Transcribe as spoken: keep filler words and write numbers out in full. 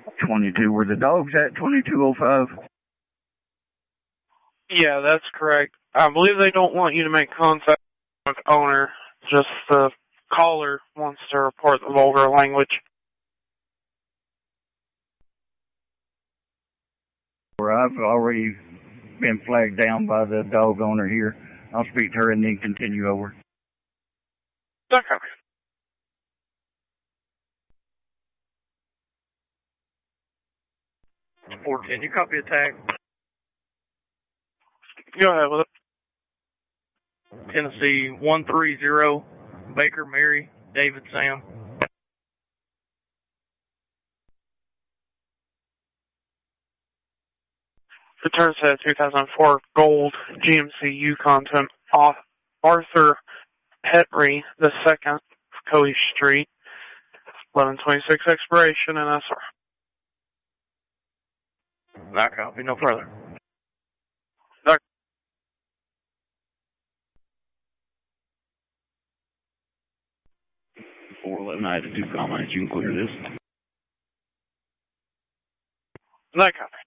twenty-two, where the dog's at, twenty-two oh five? Yeah, that's correct. I believe they don't want you to make contact with the owner. Just the caller wants to report the vulgar language. Where I've already been flagged down by the dog owner here. I'll speak to her and then continue over. Okay. fourteen, you copy attack? Go ahead with it. Tennessee one three zero, Baker Mary, David Sam. Return to two thousand four Gold G M C Yukon to Arthur Petrie the second, Cody Street, eleven twenty-six expiration, and S R. Not copy, no further. Okay. four eleven, I had to do comments. You can clear this. No copy.